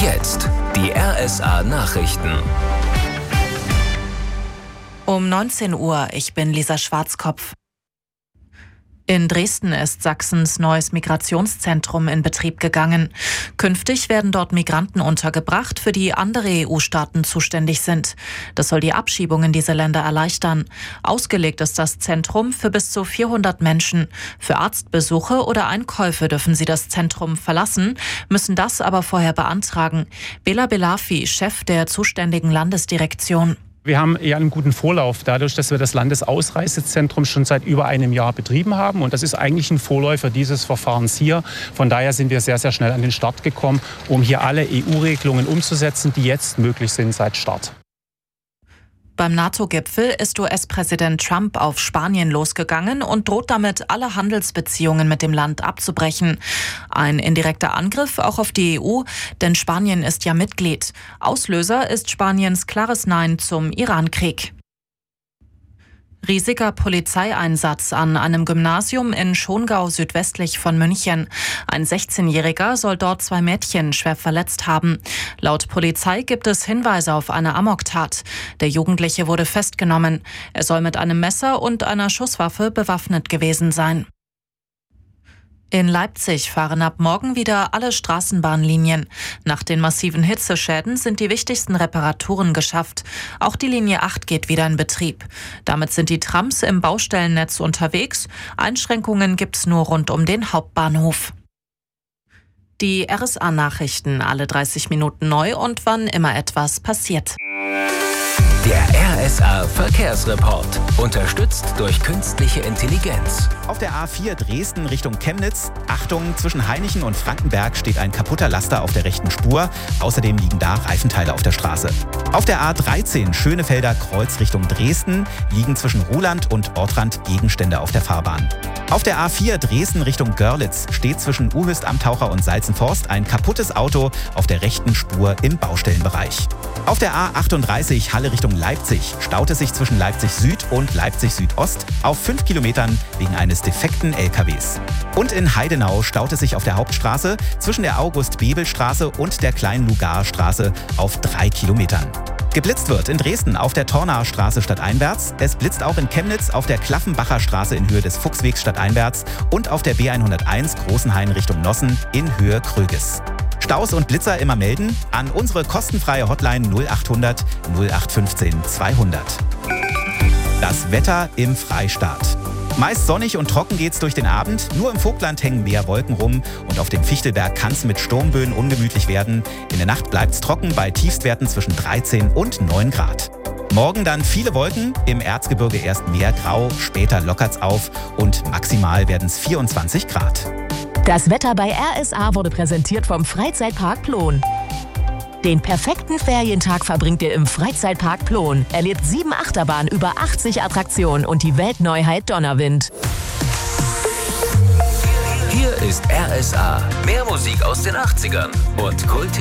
jetzt die RSA Nachrichten. Um 19 Uhr, ich bin Lisa Schwarzkopf. In Dresden ist Sachsens neues Migrationszentrum in Betrieb gegangen. Künftig werden dort Migranten untergebracht, für die andere EU-Staaten zuständig sind. Das soll die Abschiebung in diese Länder erleichtern. Ausgelegt ist das Zentrum für bis zu 400 Menschen. Für Arztbesuche oder Einkäufe dürfen sie das Zentrum verlassen, müssen das aber vorher beantragen. Bela Belafi, Chef der zuständigen Landesdirektion. Wir haben eher einen guten Vorlauf, dadurch, dass wir das Landesausreisezentrum schon seit über einem Jahr betrieben haben. Und das ist eigentlich ein Vorläufer dieses Verfahrens hier. Von daher sind wir sehr, sehr schnell an den Start gekommen, um hier alle EU-Regelungen umzusetzen, die jetzt möglich sind seit Start. Beim NATO-Gipfel ist US-Präsident Trump auf Spanien losgegangen und droht damit, alle Handelsbeziehungen mit dem Land abzubrechen. Ein indirekter Angriff auch auf die EU, denn Spanien ist ja Mitglied. Auslöser ist Spaniens klares Nein zum Iran-Krieg. Riesiger Polizeieinsatz an einem Gymnasium in Schongau südwestlich von München. Ein 16-Jähriger soll dort 2 Mädchen schwer verletzt haben. Laut Polizei gibt es Hinweise auf eine Amoktat. Der Jugendliche wurde festgenommen. Er soll mit einem Messer und einer Schusswaffe bewaffnet gewesen sein. In Leipzig fahren ab morgen wieder alle Straßenbahnlinien. Nach den massiven Hitzeschäden sind die wichtigsten Reparaturen geschafft. Auch die Linie 8 geht wieder in Betrieb. Damit sind die Trams im Baustellennetz unterwegs. Einschränkungen gibt's nur rund um den Hauptbahnhof. Die RSA-Nachrichten alle 30 Minuten neu und wann immer etwas passiert. Der RSA Verkehrsreport, unterstützt durch künstliche Intelligenz. Auf der A4 Dresden Richtung Chemnitz, Achtung, zwischen Hainichen und Frankenberg steht ein kaputter Laster auf der rechten Spur. Außerdem liegen da Reifenteile auf der Straße. Auf der A13 Schönefelder Kreuz Richtung Dresden liegen zwischen Ruhland und Ortrand Gegenstände auf der Fahrbahn. Auf der A4 Dresden Richtung Görlitz steht zwischen Uhöst am Taucher und Salzenforst ein kaputtes Auto auf der rechten Spur im Baustellenbereich. Auf der A38 Halle Richtung Leipzig staut es sich zwischen Leipzig Süd und Leipzig Südost auf 5 Kilometern wegen eines defekten LKWs. Und in Heidenau staut es sich auf der Hauptstraße zwischen der August-Bebel-Straße und der Kleinen Lugar-Straße auf 3 Kilometern. Geblitzt wird in Dresden auf der Tornaer Straße stadteinwärts. Es blitzt auch in Chemnitz auf der Klaffenbacher Straße in Höhe des Fuchswegs stadteinwärts und auf der B101 Großenhain Richtung Nossen in Höhe Kröges. Staus und Blitzer immer melden an unsere kostenfreie Hotline 0800 0815 200. Das Wetter im Freistaat. Meist sonnig und trocken geht's durch den Abend. Nur im Vogtland hängen mehr Wolken rum und auf dem Fichtelberg kann's mit Sturmböen ungemütlich werden. In der Nacht bleibt's trocken bei Tiefstwerten zwischen 13 und 9 Grad. Morgen dann viele Wolken, im Erzgebirge erst mehr Grau, später lockert's auf und maximal werden's 24 Grad. Das Wetter bei RSA wurde präsentiert vom Freizeitpark Plon. Den perfekten Ferientag verbringt ihr im Freizeitpark Plon. Erlebt 7 Achterbahnen, über 80 Attraktionen und die Weltneuheit Donnerwind. Hier ist RSA. Mehr Musik aus den 80ern und Kult.